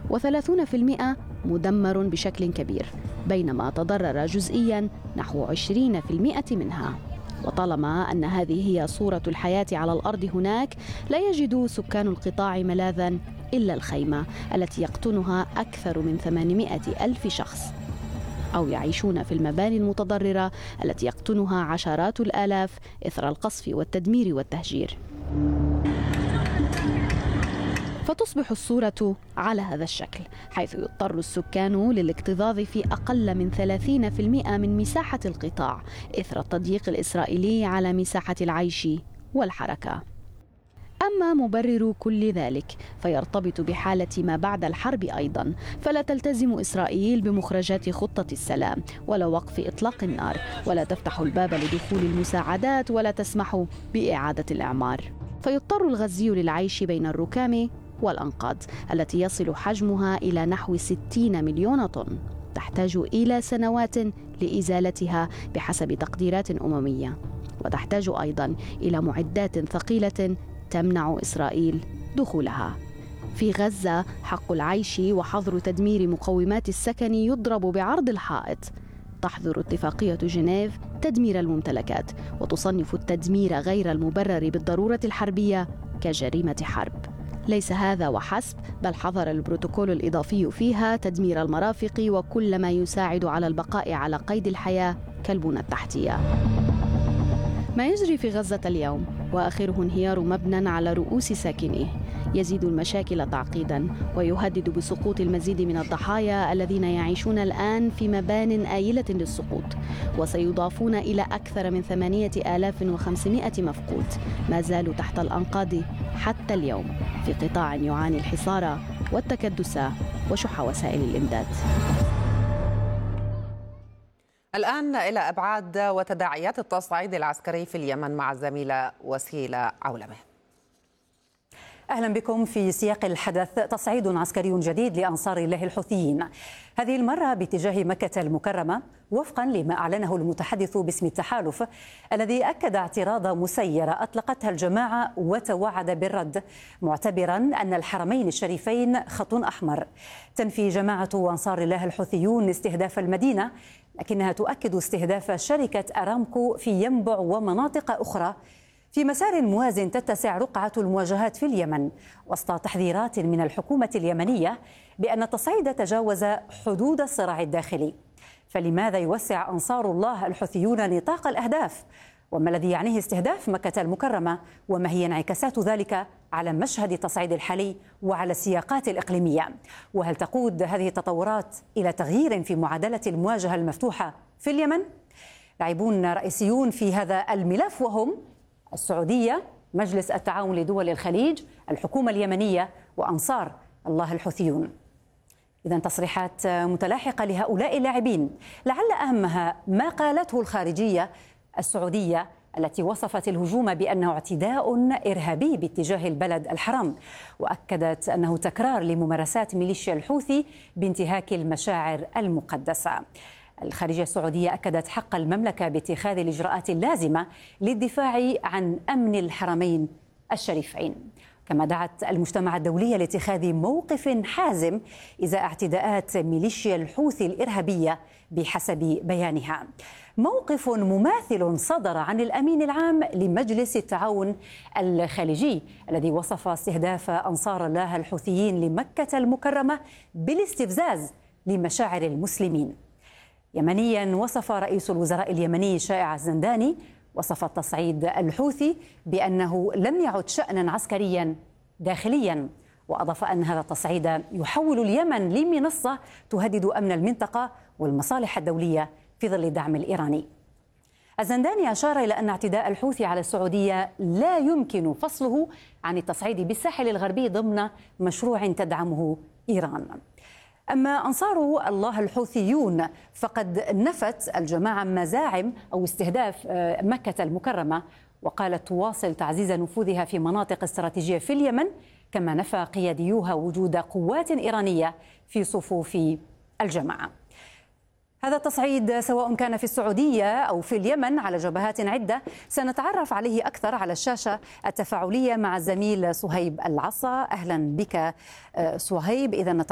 و30% مدمر بشكل كبير، بينما تضرر جزئياً نحو 20% منها. وطالما أن هذه هي صورة الحياة على الأرض هناك، لا يجد سكان القطاع ملاذاً إلا الخيمة التي يقطنها أكثر من 800 ألف شخص، أو يعيشون في المباني المتضررة التي يقطنها عشرات الآلاف إثر القصف والتدمير والتهجير. فتصبح الصورة على هذا الشكل، حيث يضطر السكان للاكتظاظ في أقل من 30% من مساحة القطاع إثر التضييق الإسرائيلي على مساحة العيش والحركة. أما مبرر كل ذلك فيرتبط بحالة ما بعد الحرب أيضا، فلا تلتزم إسرائيل بمخرجات خطة السلام ولا وقف إطلاق النار، ولا تفتح الباب لدخول المساعدات، ولا تسمح بإعادة الإعمار. فيضطر الغزي للعيش بين الركام والأنقاض التي يصل حجمها إلى نحو 60 مليون طن، تحتاج إلى سنوات لإزالتها بحسب تقديرات أممية، وتحتاج أيضا إلى معدات ثقيلة تمنع إسرائيل دخولها. في غزة حق العيش وحظر تدمير مقومات السكن يضرب بعرض الحائط. تحظر اتفاقية جنيف تدمير الممتلكات، وتصنف التدمير غير المبرر بالضرورة الحربية كجريمة حرب. ليس هذا وحسب، بل حظر البروتوكول الإضافي فيها تدمير المرافق وكل ما يساعد على البقاء على قيد الحياة كالبنى التحتية. ما يجري في غزة اليوم وآخره انهيار مبنى على رؤوس ساكنيه يزيد المشاكل تعقيدا، ويهدد بسقوط المزيد من الضحايا الذين يعيشون الآن في مبان آيلة للسقوط، وسيضافون إلى أكثر من 8500 مفقود ما زالوا تحت الأنقاض حتى اليوم في قطاع يعاني الحصار والتكدس وشح وسائل الإمداد. الآن إلى أبعاد وتداعيات التصعيد العسكري في اليمن مع الزميلة وسيلة عولمة. أهلا بكم. في سياق الحدث تصعيد عسكري جديد لأنصار الله الحوثيين، هذه المرة باتجاه مكة المكرمة، وفقا لما أعلنه المتحدث باسم التحالف الذي أكد اعتراض مسيرة أطلقتها الجماعة وتوعد بالرد، معتبرا أن الحرمين الشريفين خط أحمر. تنفي جماعة أنصار الله الحوثيون استهداف المدينة، لكنها تؤكد استهداف شركة أرامكو في ينبع ومناطق أخرى في مسار موازٍ تتسع رقعة المواجهات في اليمن، وسط تحذيرات من الحكومة اليمنية بأن التصعيد تجاوز حدود الصراع الداخلي. فلماذا يوسع أنصار الله الحوثيون نطاق الأهداف؟ وما الذي يعنيه استهداف مكة المكرمة؟ وما هي انعكاسات ذلك على مشهد التصعيد الحالي وعلى السياقات الإقليمية؟ وهل تقود هذه التطورات إلى تغيير في معادلة المواجهة المفتوحة في اليمن؟ لاعبون رئيسيون في هذا الملف وهم السعودية، مجلس التعاون لدول الخليج، الحكومة اليمنية، وأنصار الله الحوثيون. إذن تصريحات متلاحقة لهؤلاء اللاعبين، لعل أهمها ما قالته الخارجية السعودية التي وصفت الهجوم بأنه اعتداء إرهابي باتجاه البلد الحرام، وأكدت أنه تكرار لممارسات ميليشيا الحوثي بانتهاك المشاعر المقدسة. الخارجية السعودية أكدت حق المملكة باتخاذ الإجراءات اللازمة للدفاع عن أمن الحرمين الشريفين، كما دعت المجتمع الدولي لاتخاذ موقف حازم إزاء اعتداءات ميليشيا الحوثي الإرهابية بحسب بيانها. موقف مماثل صدر عن الأمين العام لمجلس التعاون الخليجي الذي وصف استهداف أنصار الله الحوثيين لمكة المكرمة بالاستفزاز لمشاعر المسلمين. يمنيا، وصف رئيس الوزراء اليمني شائع الزنداني وصف التصعيد الحوثي بأنه لم يعد شأنا عسكريا داخليا، وأضاف أن هذا التصعيد يحول اليمن لمنصة تهدد أمن المنطقة والمصالح الدولية في ظل الدعم الإيراني. الزنداني أشار إلى أن اعتداء الحوثي على السعودية لا يمكن فصله عن التصعيد بالساحل الغربي ضمن مشروع تدعمه إيران. أما أنصار الله الحوثيون فقد نفت الجماعة مزاعم أو استهداف مكة المكرمة، وقالت تواصل تعزيز نفوذها في مناطق استراتيجية في اليمن، كما نفى قياديوها وجود قوات إيرانية في صفوف الجماعة. هذا التصعيد سواء كان في السعودية أو في اليمن على جبهات عدة سنتعرف عليه أكثر على الشاشة التفاعلية مع الزميل صهيب العصا. أهلا بك صهيب. إذا